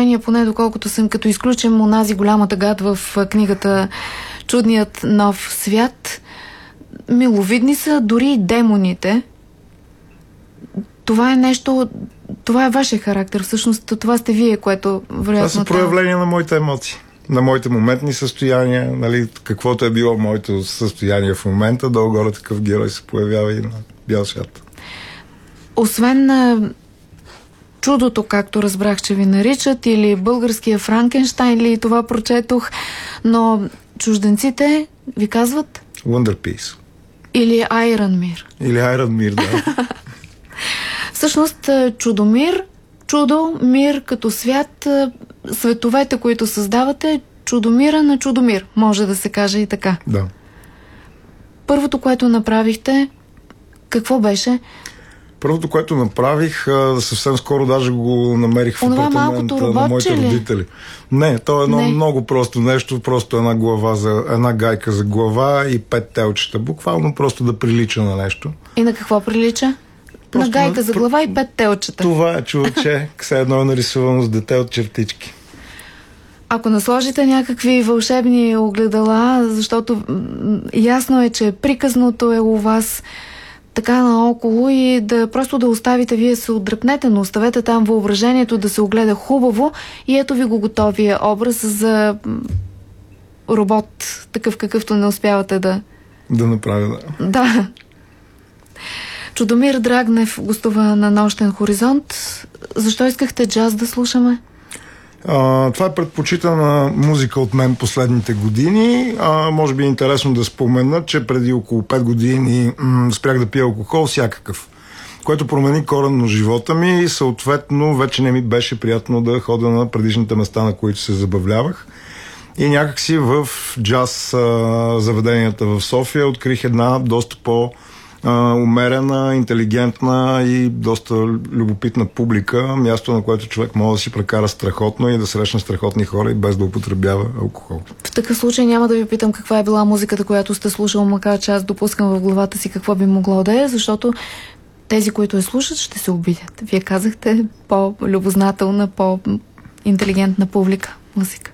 представения, поне доколкото съм, като изключим онази голямата гад в книгата Чудният нов свят. Миловидни са дори и демоните. Това е нещо, това е вашия характер. Всъщност това сте вие, което вероятно... Това са проявления на моите емоции, на моите моментни състояния, нали, каквото е било моето състояние в момента, долу-горе такъв герой се появява и на бял свят. Освен на чудото, както разбрах, че ви наричат, или българския Франкенщайн, или това прочетох, но чужденците ви казват? Wonder Peace. Или Айрон Мир. Или Айрон Мир, да. Всъщност, чудомир, чудо, мир като свят, световете, които създавате, чудомира на чудомир, може да се каже и така. Да. Първото, което направихте, какво беше? Първото, което направих, съвсем скоро даже го намерих в апартамента на моите родители. Не, то е едно много просто нещо, просто една гайка за глава и 5 телчета. Буквално просто да прилича на нещо. И на какво прилича? Просто на гайка за глава и 5 телчета. Това е, човече, все едно е нарисувано с дете от чертички. Ако насложите някакви вълшебни огледала, защото ясно е, че приказното е у вас така наоколо и просто да оставите, вие се отдръпнете, но оставете там въображението да се огледа хубаво и ето ви го готовия образ за робот, такъв какъвто не успявате да направя, да. Да. Чудомир Драгнев гостува на Нощен хоризонт. Защо искахте джаз да слушаме? Това е предпочитана музика от мен последните години. Може би е интересно да спомена, че преди около 5 години спрях да пия алкохол всякакъв, което промени коренно живота ми и съответно вече не ми беше приятно да ходя на предишните места, на които се забавлявах. И някакси в джаз заведенията в София открих една доста умерена, интелигентна и доста любопитна публика, място, на което човек може да си прекара страхотно и да срещне страхотни хора и без да употребява алкохол. В такъв случай няма да ви питам каква е била музиката, която сте слушал, макар че аз допускам в главата си какво би могло да е, защото тези, които я слушат, ще се обидят. Вие казахте по-любознателна, по-интелигентна публика музика.